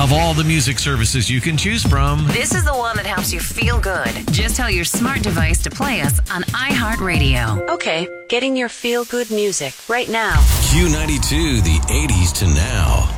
Of all the music services you can choose from, this is the one that helps you feel good. Just tell your smart device to play us on iHeartRadio. Okay, getting your feel-good music right now. Q92, the 80s to now.